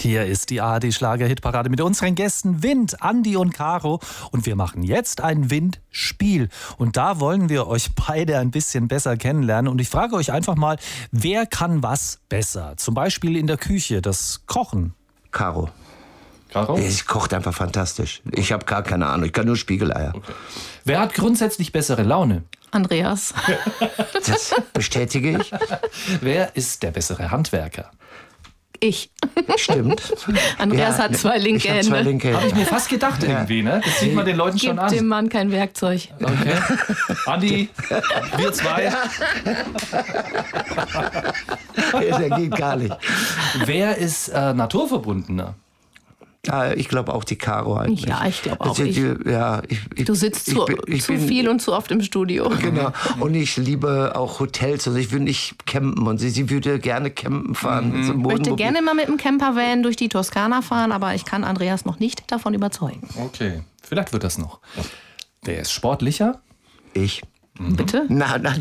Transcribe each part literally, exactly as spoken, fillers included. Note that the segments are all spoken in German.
Hier ist die A R D-Schlager-Hitparade mit unseren Gästen Wind, Andi und Caro. Und wir machen jetzt ein Windspiel. Und da wollen wir euch beide ein bisschen besser kennenlernen. Und ich frage euch einfach mal, wer kann was besser? Zum Beispiel in der Küche, das Kochen. Caro. Caro? Ich kocht einfach fantastisch. Ich habe gar keine Ahnung, ich kann nur Spiegeleier. Okay. Wer hat grundsätzlich bessere Laune? Andreas. Das bestätige ich. Wer ist der bessere Handwerker? Ich. Stimmt. Andreas Ja, hat zwei linke ich hab Hände. zwei linke Hände. Habe ich mir fast gedacht irgendwie, ne? Das sieht man den Leuten schon Gib an. dem Mann kein Werkzeug. Okay. Andi, wir zwei. Der geht gar nicht. Wer ist äh, naturverbundener? Ja, ich glaube auch die Caro eigentlich. Ja, ich glaube auch Die, ich. die, ja, ich, ich. Du sitzt ich zu, bin- ich zu bin- viel und zu oft im Studio. Genau. Und ich liebe auch Hotels. Also ich will nicht campen. Und sie, sie würde gerne campen fahren. Mit so einem Ich möchte Wohnmobil. gerne mal mit dem Campervan durch die Toskana fahren, aber ich kann Andreas noch nicht davon überzeugen. Okay, vielleicht wird das noch. Wer ist sportlicher? Ich. Bitte? Na, na,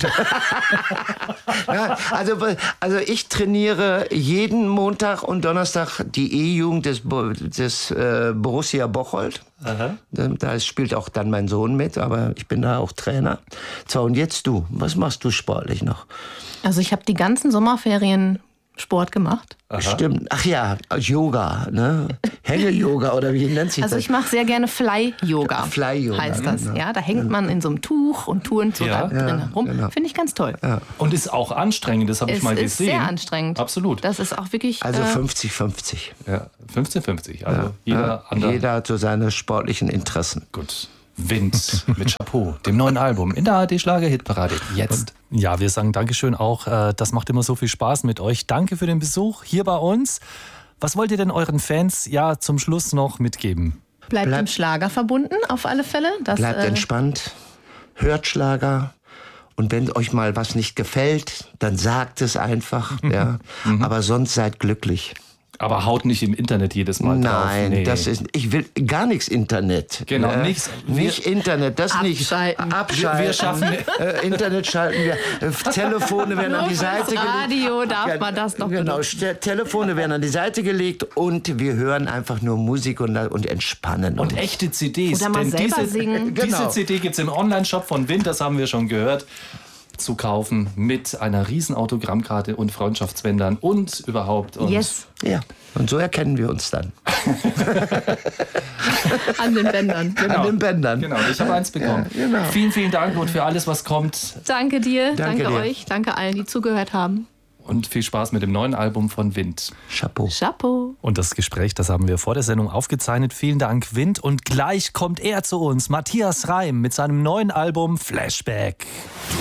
na, also, also ich trainiere jeden Montag und Donnerstag die E-Jugend des, Bo- des äh, Borussia Bocholt. Aha. Da, da spielt auch dann mein Sohn mit, aber ich bin da auch Trainer. So, und jetzt du. Was machst du sportlich noch? Also ich habe die ganzen Sommerferien Sport gemacht. Stimmt. Ach ja, Yoga, ne? Hänge-Yoga oder wie nennt sich Also das? ich mache sehr gerne Fly-Yoga. Fly-Yoga, heißt das. genau. Ja, da hängt man in so einem Tuch und turnt so Ja. da drin Ja, rum. genau. Finde ich ganz toll. Und ist auch anstrengend, das habe ich Es mal ist gesehen. sehr anstrengend. Absolut. Das ist auch wirklich. Also äh, fünfzig fünfzig. Ja, fünfzehn fünfzig, also jeder Ja, andere. jeder hat so seine sportlichen Interessen. Gut. Wind mit Chapeau, dem neuen Album in der A R D-Schlager-Hitparade. Jetzt. Ja, wir sagen Dankeschön auch. äh, Das macht immer so viel Spaß mit euch. Danke für den Besuch hier bei uns. Was wollt ihr denn euren Fans ja zum Schluss noch mitgeben? bleibt Bleib- dem Schlager verbunden, auf alle Fälle. Das, Bleibt äh, entspannt, hört Schlager. Und wenn euch mal was nicht gefällt, dann sagt es einfach. Ja. Aber sonst seid glücklich. Aber haut nicht im Internet jedes Mal drauf. Nein, Nee. das ist, ich will gar nichts Internet. Genau, Äh, nichts. Nicht Internet, das Abschalten. nicht. Abschalten. Wir- wir schaffen- äh, Internet schalten wir. Äh, Telefone werden Nur an die fürs Seite gelegt. Radio darf Ja, man das doch Genau, benutzen. Ste- Telefone werden an die Seite gelegt und wir hören einfach nur Musik und, und entspannen Und uns. echte C Ds. Oder mal denn selber diese, singen. Diese Genau. C D gibt es im Online-Shop von Wind, das haben wir schon gehört, zu kaufen mit einer riesen Autogrammkarte und Freundschaftsbändern und überhaupt. Und Yes, Ja, und so erkennen wir uns dann. an den Bändern. An den Bändern. Genau, ich habe eins bekommen. Ja, genau. Vielen, vielen Dank und für alles, was kommt. Danke dir, Danke danke, dir. euch, danke allen, die zugehört haben. Und viel Spaß mit dem neuen Album von Wind. Chapeau. Chapeau. Und das Gespräch, das haben wir vor der Sendung aufgezeichnet. Vielen Dank, Wind. Und gleich kommt er zu uns, Matthias Reim, mit seinem neuen Album Flashback.